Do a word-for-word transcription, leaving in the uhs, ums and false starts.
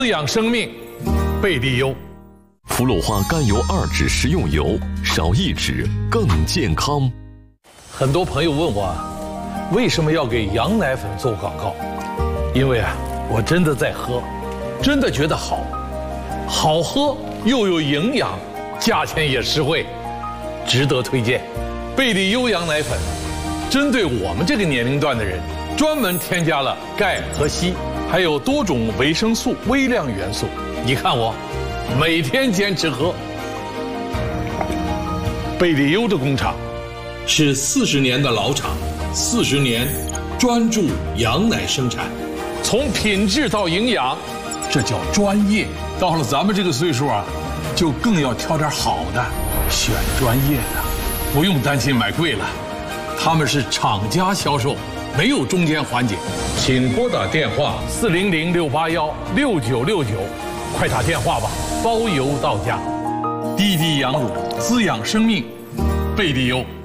滋养生命，贝利优。 福鲁花甘油二酯食用油，少一酯更健康。 很多朋友问我，为什么要给羊奶粉做广告？因为啊，我真的在喝，真的觉得好，好喝又有营养，价钱也实惠，值得推荐。贝利优羊奶粉，针对我们这个年龄段的人，专门添加了钙和硒，还有多种维生素、微量元素。你看我，每天坚持喝。贝利优的工厂是四十年的老厂，四十年专注羊奶生产，从品质到营养，这叫专业。到了咱们这个岁数啊，就更要挑点好的，选专业的，不用担心买贵了。他们是厂家销售，没有中间环节。请拨打电话四零零六八幺六九六九，快打电话吧，包邮到家。滴滴羊乳滋养生命，贝利优。